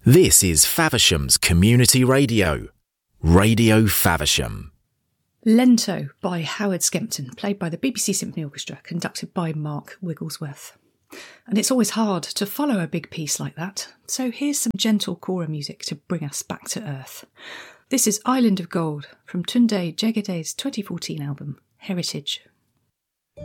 This is Faversham's Community Radio, Radio Faversham. Lento by Howard Skempton, played by the BBC Symphony Orchestra, conducted by Mark Wigglesworth. And it's always hard to follow a big piece like that, so here's some gentle kora music to bring us back to earth. This is Island of Gold from Tunde Jegede's 2014 album, Heritage.